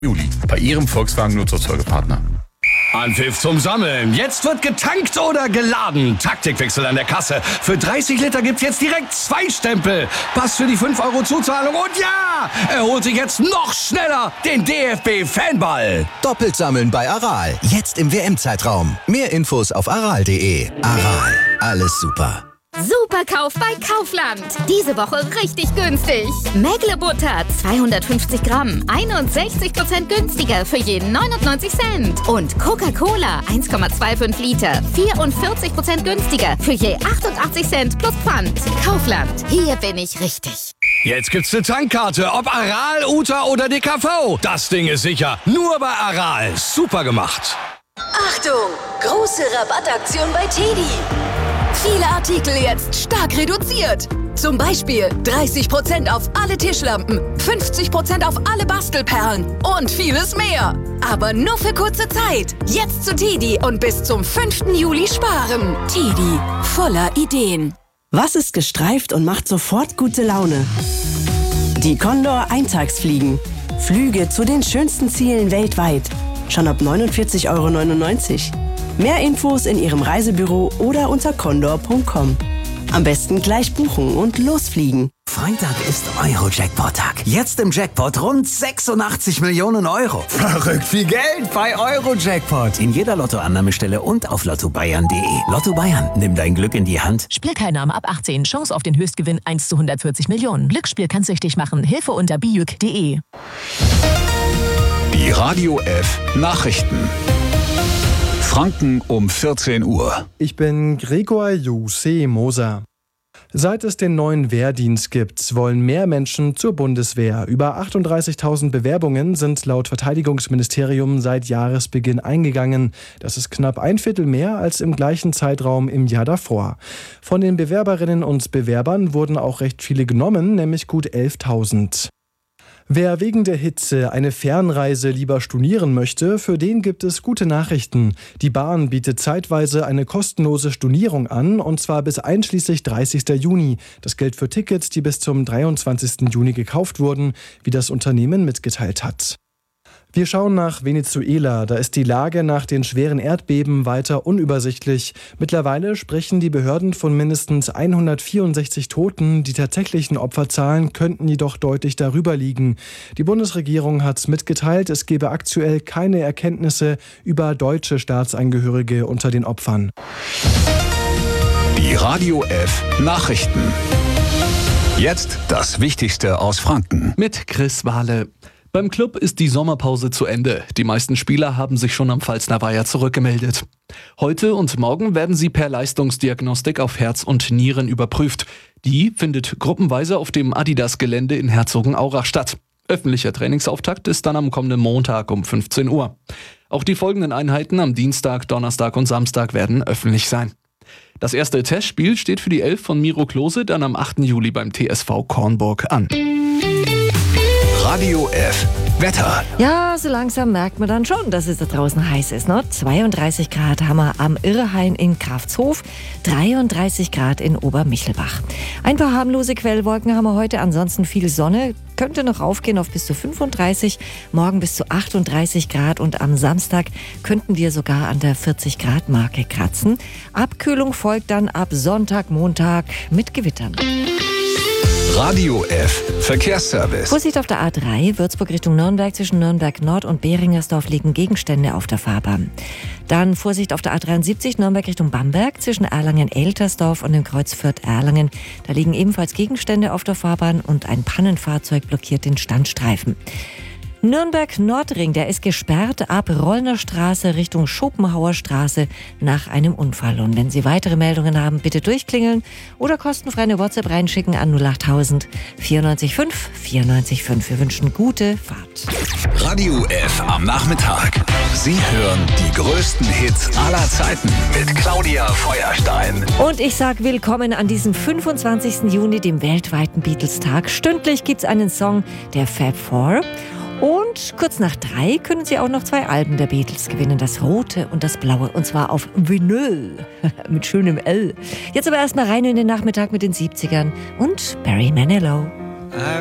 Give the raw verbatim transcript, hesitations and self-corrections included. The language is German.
Juli bei Ihrem Volkswagen-Nutzfahrzeugepartner. Anpfiff zum Sammeln. Jetzt wird getankt oder geladen. Taktikwechsel an der Kasse. Für dreißig Liter gibt's jetzt direkt zwei Stempel. Pass für die fünf Euro Zuzahlung. Und ja, er holt sich jetzt noch schneller den D F B-Fanball. Doppelt sammeln bei Aral. Jetzt im W M-Zeitraum. Mehr Infos auf aral punkt de. Aral. Alles super. Superkauf bei Kaufland. Diese Woche richtig günstig. Mägle-Butter zweihundertfünfzig Gramm, einundsechzig Prozent günstiger für jeden neunundneunzig Cent. Und Coca-Cola eins Komma fünfundzwanzig Liter, vierundvierzig Prozent günstiger für je achtundachtzig Cent plus Pfand. Kaufland, hier bin ich richtig. Jetzt gibt's eine Tankkarte, ob Aral, Uta oder D K V. Das Ding ist sicher, nur bei Aral. Super gemacht. Achtung, große Rabattaktion bei Teddy. Viele Artikel jetzt stark reduziert. Zum Beispiel dreißig Prozent auf alle Tischlampen, fünfzig Prozent auf alle Bastelperlen und vieles mehr. Aber nur für kurze Zeit. Jetzt zu Teddy und bis zum fünften Juli sparen. Teddy, voller Ideen. Was ist gestreift und macht sofort gute Laune? Die Condor Eintagsfliegen. Flüge zu den schönsten Zielen weltweit. Schon ab neunundvierzig Euro neunundneunzig. Mehr Infos in Ihrem Reisebüro oder unter condor punkt com. Am besten gleich buchen und losfliegen. Freitag ist Euro-Jackpot-Tag. Jetzt im Jackpot rund sechsundachtzig Millionen Euro. Verrückt viel Geld bei Euro-Jackpot. In jeder Lottoannahmestelle und auf lotto bayern punkt de. Lotto Bayern, nimm dein Glück in die Hand. Spielteilnahme ab achtzehn. Chance auf den Höchstgewinn eins zu hundertvierzig Millionen. Glücksspiel kann süchtig machen. Hilfe unter bijuk punkt de. Die Radio F Nachrichten. Franken um vierzehn Uhr. Ich bin Gregor Juse Moser. Seit es den neuen Wehrdienst gibt, wollen mehr Menschen zur Bundeswehr. Über achtunddreißigtausend Bewerbungen sind laut Verteidigungsministerium seit Jahresbeginn eingegangen. Das ist knapp ein Viertel mehr als im gleichen Zeitraum im Jahr davor. Von den Bewerberinnen und Bewerbern wurden auch recht viele genommen, nämlich gut elftausend. Wer wegen der Hitze eine Fernreise lieber stornieren möchte, für den gibt es gute Nachrichten. Die Bahn bietet zeitweise eine kostenlose Stornierung an, und zwar bis einschließlich dreißigsten Juni. Das gilt für Tickets, die bis zum dreiundzwanzigsten Juni gekauft wurden, wie das Unternehmen mitgeteilt hat. Wir schauen nach Venezuela. Da ist die Lage nach den schweren Erdbeben weiter unübersichtlich. Mittlerweile sprechen die Behörden von mindestens hundertvierundsechzig Toten. Die tatsächlichen Opferzahlen könnten jedoch deutlich darüber liegen. Die Bundesregierung hat mitgeteilt, es gebe aktuell keine Erkenntnisse über deutsche Staatsangehörige unter den Opfern. Die Radio F Nachrichten. Jetzt das Wichtigste aus Franken. Mit Chris Wahle. Beim Club ist die Sommerpause zu Ende. Die meisten Spieler haben sich schon am Pfalzner Weiher zurückgemeldet. Heute und morgen werden sie per Leistungsdiagnostik auf Herz und Nieren überprüft. Die findet gruppenweise auf dem Adidas-Gelände in Herzogenaurach statt. Öffentlicher Trainingsauftakt ist dann am kommenden Montag um fünfzehn Uhr. Auch die folgenden Einheiten am Dienstag, Donnerstag und Samstag werden öffentlich sein. Das erste Testspiel steht für die Elf von Miro Klose dann am achten Juli beim T S V Kornburg an. Radio F Wetter. Ja, so langsam merkt man dann schon, dass es da draußen heiß ist. Ne? zweiunddreißig Grad haben wir am Irrhain in Kraftshof, dreiunddreißig Grad in Obermichelbach. Ein paar harmlose Quellwolken haben wir heute, ansonsten viel Sonne. Könnte noch aufgehen auf bis zu fünfunddreißig, morgen bis zu achtunddreißig Grad und am Samstag könnten wir sogar an der vierzig Grad Marke kratzen. Abkühlung folgt dann ab Sonntag, Montag mit Gewittern. Radio F Verkehrsservice. Vorsicht auf der A drei, Würzburg Richtung Nürnberg, zwischen Nürnberg Nord und Behringersdorf liegen Gegenstände auf der Fahrbahn. Dann Vorsicht auf der A dreiundsiebzig, Nürnberg Richtung Bamberg, zwischen Erlangen-Eltersdorf und dem Kreuz Fürth-Erlangen. Da liegen ebenfalls Gegenstände auf der Fahrbahn und ein Pannenfahrzeug blockiert den Standstreifen. Nürnberg-Nordring, der ist gesperrt ab Rollner Straße Richtung Schopenhauer Straße nach einem Unfall. Und wenn Sie weitere Meldungen haben, bitte durchklingeln oder kostenfrei eine WhatsApp reinschicken an null achttausend vierundneunzig fünf vierundneunzig fünf. Wir wünschen gute Fahrt. Radio F am Nachmittag. Sie hören die größten Hits aller Zeiten mit Claudia Feuerstein. Und ich sage willkommen an diesem fünfundzwanzigsten Juni, dem weltweiten Beatles-Tag. Stündlich gibt's einen Song der Fab Four. Und kurz nach drei können Sie auch noch zwei Alben der Beatles gewinnen, das Rote und das Blaue, und zwar auf Vinyl, mit schönem L. Jetzt aber erstmal rein in den Nachmittag mit den siebzigern und Barry Manilow.